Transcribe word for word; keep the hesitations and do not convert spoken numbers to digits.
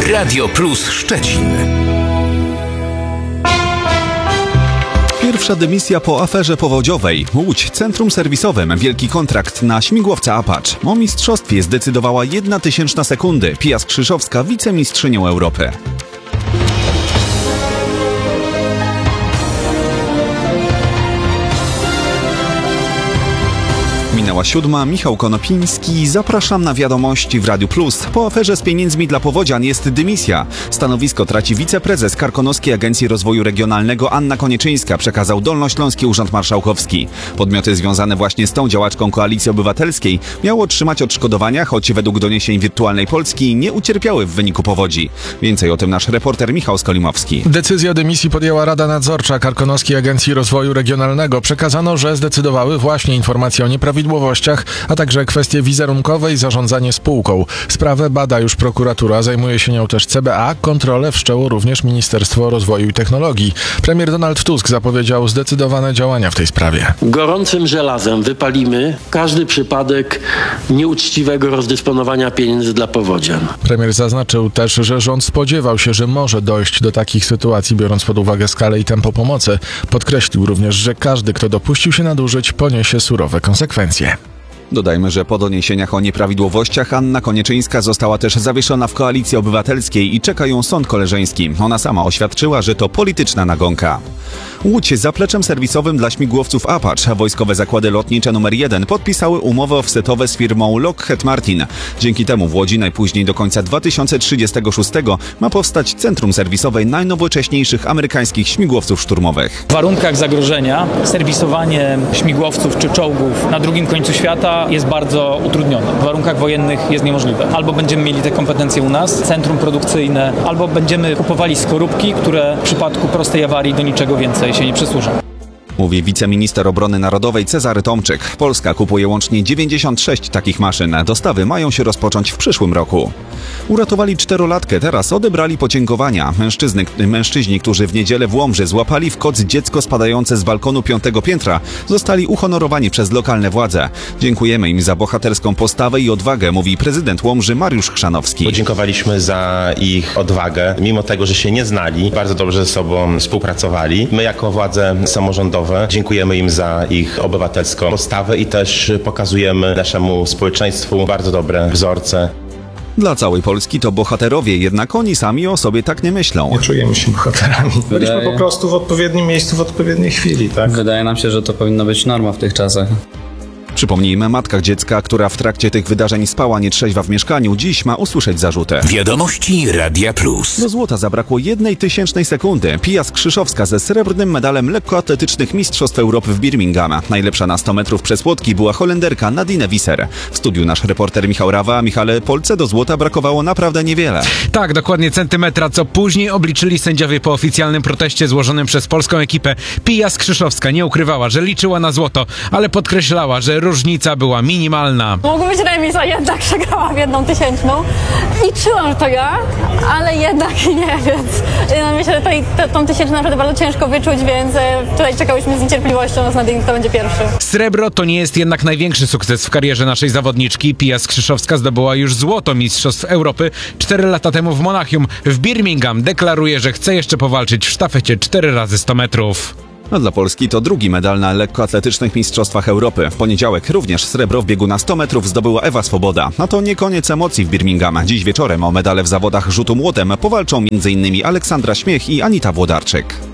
Radio Plus Szczecin. Pierwsza dymisja po aferze powodziowej. Łódź, centrum serwisowym, wielki kontrakt na śmigłowca Apache. O mistrzostwie zdecydowała jedna tysięczna sekundy. Pia Skrzyszowska, wicemistrzynią Europy. Minęła siódma, Michał Konopiński. Zapraszam na wiadomości w Radiu Plus. Po aferze z pieniędzmi dla powodzian jest dymisja. Stanowisko traci wiceprezes Karkonoskiej Agencji Rozwoju Regionalnego Anna Konieczyńska, przekazał Dolnośląski Urząd Marszałkowski. Podmioty związane właśnie z tą działaczką Koalicji Obywatelskiej miały otrzymać odszkodowania, choć według doniesień Wirtualnej Polski nie ucierpiały w wyniku powodzi. Więcej o tym nasz reporter Michał Skolimowski. Decyzję o dymisji podjęła Rada Nadzorcza Karkonoskiej Agencji Rozwoju Regionalnego. Przekazano, że zdecydowały właśnie informacje o nieprawidłowościach, a także kwestie wizerunkowe i zarządzanie spółką. Sprawę bada już prokuratura, zajmuje się nią też C B A, kontrolę wszczęło również Ministerstwo Rozwoju i Technologii. Premier Donald Tusk zapowiedział zdecydowane działania w tej sprawie. Gorącym żelazem wypalimy każdy przypadek nieuczciwego rozdysponowania pieniędzy dla powodzian. Premier zaznaczył też, że rząd spodziewał się, że może dojść do takich sytuacji, biorąc pod uwagę skalę i tempo pomocy. Podkreślił również, że każdy, kto dopuścił się nadużyć, poniesie surowe konsekwencje. Dodajmy, że po doniesieniach o nieprawidłowościach Anna Konieczyńska została też zawieszona w Koalicji Obywatelskiej i czeka ją sąd koleżeński. Ona sama oświadczyła, że to polityczna nagonka. Łódź, zapleczem serwisowym dla śmigłowców Apache. Wojskowe zakłady lotnicze numer jeden podpisały umowy offsetowe z firmą Lockheed Martin. Dzięki temu w Łodzi najpóźniej do końca dwa tysiące trzydziestego szóstego ma powstać centrum serwisowe najnowocześniejszych amerykańskich śmigłowców szturmowych. W warunkach zagrożenia serwisowanie śmigłowców czy czołgów na drugim końcu świata jest bardzo utrudnione. W warunkach wojennych jest niemożliwe. Albo będziemy mieli te kompetencje u nas, centrum produkcyjne, albo będziemy kupowali skorupki, które w przypadku prostej awarii do niczego więcej się nie przysłużą. Mówi wiceminister obrony narodowej Cezary Tomczyk. Polska kupuje łącznie dziewięćdziesiąt sześć takich maszyn. Dostawy mają się rozpocząć w przyszłym roku. Uratowali czterolatkę, teraz odebrali podziękowania. Mężczyzny, mężczyźni, którzy w niedzielę w Łomży złapali w koc dziecko spadające z balkonu piątego piętra, zostali uhonorowani przez lokalne władze. Dziękujemy im za bohaterską postawę i odwagę, mówi prezydent Łomży Mariusz Chrzanowski. Podziękowaliśmy za ich odwagę, mimo tego, że się nie znali, bardzo dobrze ze sobą współpracowali. My jako władze samorządowe dziękujemy im za ich obywatelską postawę i też pokazujemy naszemu społeczeństwu bardzo dobre wzorce. Dla całej Polski to bohaterowie, jednak oni sami o sobie tak nie myślą. Nie czujemy się bohaterami. Byliśmy Wydaje... po prostu w odpowiednim miejscu, w odpowiedniej chwili, tak? Wydaje nam się, że to powinno być norma w tych czasach. Przypomnijmy, matka dziecka, która w trakcie tych wydarzeń spała nietrzeźwa w mieszkaniu, dziś ma usłyszeć zarzuty. Wiadomości Radia Plus. Do złota zabrakło jednej tysięcznej sekundy. Pia Skrzyszowska ze srebrnym medalem lekkoatletycznych Mistrzostw Europy w Birmingham. Najlepsza na sto metrów przez płotki była Holenderka Nadine Visser. W studiu nasz reporter Michał Rawa. Michale, Polce do złota brakowało naprawdę niewiele. Tak, dokładnie centymetra, co później obliczyli sędziowie po oficjalnym proteście złożonym przez polską ekipę. Pia Skrzyszowska nie ukrywała, że liczyła na złoto, ale podkreślała, że różnica była minimalna. Mogło być remis, a jednak przegrałam jedną tysięczną. Liczyłam, że to ja, ale jednak nie, więc no, myślę, że tej, te, tą tysięczną naprawdę bardzo ciężko wyczuć, więc tutaj czekałyśmy z niecierpliwością, z nadzieją, kto będzie pierwszy. Srebro to nie jest jednak największy sukces w karierze naszej zawodniczki. Pia Skrzyszowska zdobyła już złoto Mistrzostw Europy cztery lata temu w Monachium. W Birmingham deklaruje, że chce jeszcze powalczyć w sztafecie cztery razy sto metrów. A dla Polski to drugi medal na lekkoatletycznych Mistrzostwach Europy. W poniedziałek również srebro w biegu na sto metrów zdobyła Ewa Swoboda. A to nie koniec emocji w Birmingham. Dziś wieczorem o medale w zawodach rzutu młotem powalczą m.in. Aleksandra Śmiech i Anita Włodarczyk.